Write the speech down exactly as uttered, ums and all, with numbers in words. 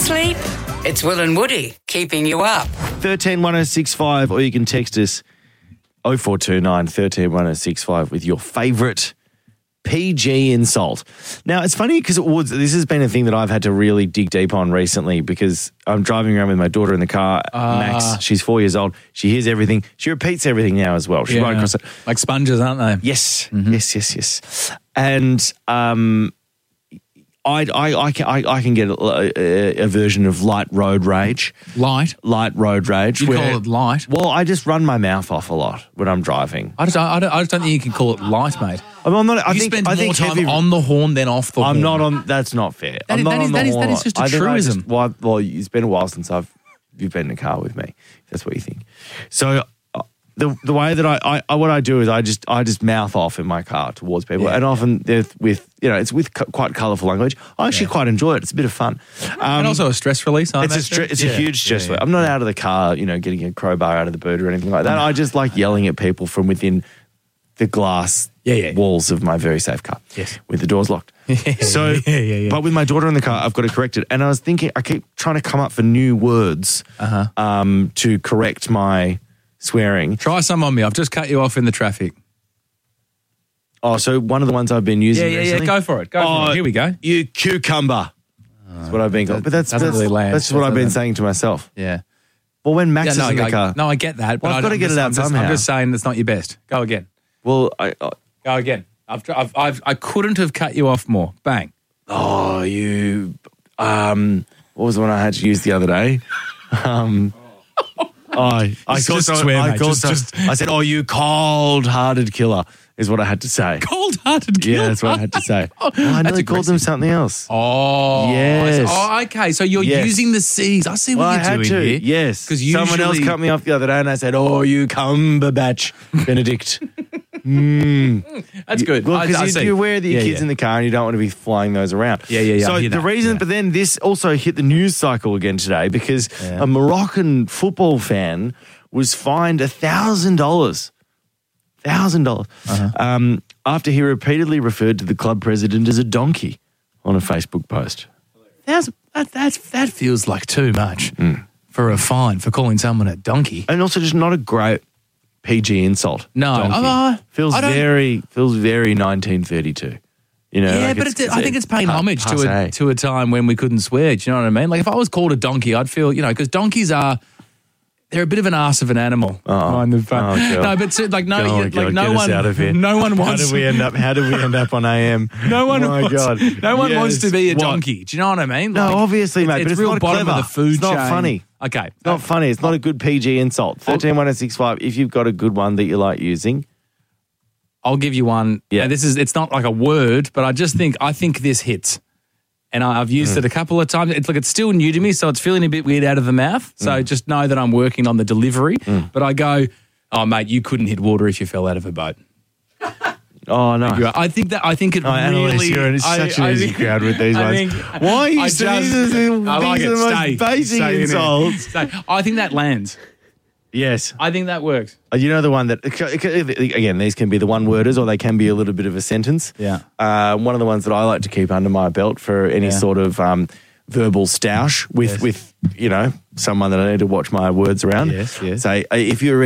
sleep? It's Will and Woody keeping you up. thirteen one oh six five, or you can text us oh four two nine, one three one oh six five with your favourite P G insult. Now, it's funny because it was, this has been a thing that I've had to really dig deep on recently because I'm driving around with my daughter in the car, uh, Max. She's four years old. She hears everything. She repeats everything now as well. She yeah, won't cross it. Like sponges, aren't they? Yes, mm-hmm. yes, yes, yes. And um, I, I, I, can, I, I can get a, a, a version of light road rage. Light? Light road rage. You where, call it light? Well, I just run my mouth off a lot when I'm driving. I just, I, don't, I just don't think you can call it light, mate. I mean, I'm not, I you think, spend I more think time heavy, on the horn than off the I'm horn. not on. That's not fair. That I'm is, not that on is, the that is, horn. that is just a I think I truism. just- well, well, it's been a while since I've you've been in a car with me. If that's what you think. So uh, the the way that I, I, I what I do is I just I just mouth off in my car towards people, Yeah, and often they're with you know it's with cu- quite colourful language. I actually Yeah. quite enjoy it. It's a bit of fun. Um, And also a stress release, I it's a imagine. stre- it's Yeah. a huge stress. Yeah, yeah. I'm not out of the car, you know, getting a crowbar out of the boot or anything like that. I just like yelling at people from within the glass Yeah, yeah. walls of my very safe car. Yes. With the doors locked. So, yeah, yeah, yeah. but with my daughter in the car, I've got to correct it. And I was thinking, I keep trying to come up for new words Uh-huh. um, to correct my swearing. Try some on me. I've just cut you off in the traffic. Oh, so one of the ones I've been using Yeah, yeah, yeah. recently. Go for it. Go Oh, for it. Here we go. You cucumber. That's what I've been called. But that's, doesn't that's, really land. that's just what I've been Doesn't- saying to myself. Yeah. Well, when Max Yeah, is no, in the I, car. no, I get that. But Well, I've I got to don't- get it I'm out just, I'm somehow. just saying that's not your best. Go again. Well, I, I, Go again. I've, I've, I've, I couldn't have cut you off more. Bang. oh, you. Um, what was the one I had to use the other day? Um, oh, I Just- called just someone- swear, I mate. called Just- some- just- I said, "Oh, you cold-hearted killer," is what I had to say. Cold-hearted killer. Yeah, that's what I had to say. Well, I That's nearly called them aggressive. something else. Oh. Yes. Oh, okay. So you're Yes. using the C's. I see what Well, I you're had doing to. here. Yes, Because someone else cut me off the other day, and I said, "Oh, you Cumberbatch Benedict." That's good. Well, I- I because see. you're aware that your Yeah, kids yeah. in the car and you don't want to be flying those around. Yeah, yeah, yeah, So I hear the that, reason, yeah. but then this also hit the news cycle again today because Yeah. a Moroccan football fan was fined a thousand dollars, thousand dollars, Uh-huh. um, after he repeatedly referred to the club president as a donkey on a Facebook post. That's, that, that's, that feels like too much Mm. for a fine for calling someone a donkey. And also just not a great P G insult. No. Donkey. Uh, feels I don't- very feels very nineteen thirty-two. You know, Yeah, like but it's, it's, I think it's paying pa- homage to a, passe. to a time when we couldn't swear. Do you know what I mean? Like if I was called a donkey, I'd feel, you know, because donkeys are, they're a bit of an arse of an animal. Oh. Mind the fact. Oh, God. No, but so, like no, Oh, you- God, like no get us one, out of here. no one wants. How did we end up? How did we end up on A M? No one My wants. God. No one Yes. wants to be a What? donkey. Do you know what I mean? No, Like, obviously, mate, but it's real not bottom clever. of the food It's not chain. funny. Okay, It's not funny. It's not a good P G insult. thirteen one oh six five. If you've got a good one that you like using, I'll give you one. Yeah. Yeah, this is. It's not like a word, but I just think I think this hits, and I, I've used Mm. it a couple of times. It's like it's still new to me, so it's feeling a bit weird out of the mouth. So Mm. just know that I'm working on the delivery. But I go, oh mate, you couldn't hit water if you fell out of a boat. oh no. You- I think that I think it Oh, Annalise, really. you're in I- such an I easy think- crowd with these I ones. think- Why are you I saying just- these are the- I like these it. are the most Stay. basic Stay in it. insults? Stay. I think that lands. Yes. I think that works. Uh, You know the one that, again, these can be the one-worders or they can be a little bit of a sentence. Yeah. Uh, one of the ones that I like to keep under my belt for any Yeah. sort of um, verbal stoush with, Yes. with, you know, someone that I need to watch my words around. Yes, yes. Say, uh, if you're